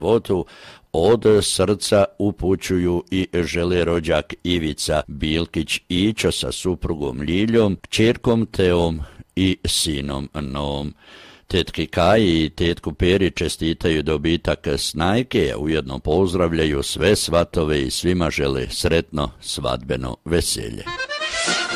votu od srca upućuju i žele rođak Ivica Bilkić-Ićo sa suprugom Ljiljom, kćerkom Teom i sinom Noom. Tetki Kaji i tetku Peri čestitaju dobitak snajke, a ujedno pozdravljaju sve svatove i svima žele sretno svadbeno veselje.